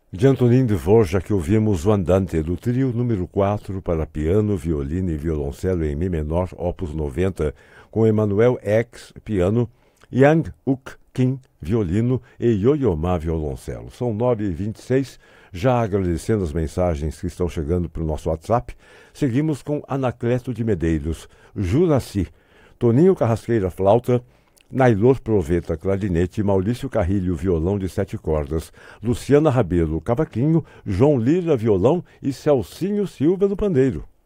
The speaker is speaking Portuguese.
De Antonin Dvorak ouvimos o Andante do trio número 4 para piano, violino e violoncelo em Mi menor, opus 90, com Emanuel X, piano, Yang Uk Kim, violino e Yo-Yo Ma, violoncelo. São 9h26, já agradecendo as mensagens que estão chegando para o nosso WhatsApp, seguimos com Anacleto de Medeiros, Juraci, Toninho Carrasqueira, flauta, Nailor Proveta, clarinete, Maurício Carrilho, violão de 7 cordas, Luciana Rabelo, cavaquinho, João Lira, violão e Celcinho Silva no pandeiro.